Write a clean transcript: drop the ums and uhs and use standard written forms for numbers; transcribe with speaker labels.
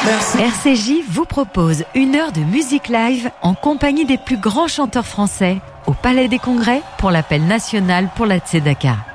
Speaker 1: Merci.
Speaker 2: RCJ vous propose 1 heure de musique live en compagnie des plus grands chanteurs français au Palais des Congrès pour l'appel national pour la Tzedaka.